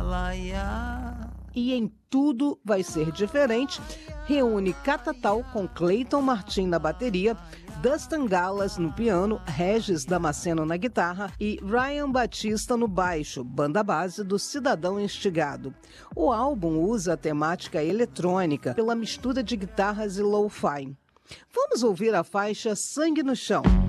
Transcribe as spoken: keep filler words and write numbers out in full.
Himalaia. E em Tudo Vai Ser Diferente, reúne Catatal com Cleiton Martim na bateria, Dustin Galas no piano, Regis Damasceno na guitarra e Ryan Batista no baixo, banda base do Cidadão Instigado. O álbum usa a temática eletrônica pela mistura de guitarras e lo-fi. Vamos ouvir a faixa Sangue no Chão.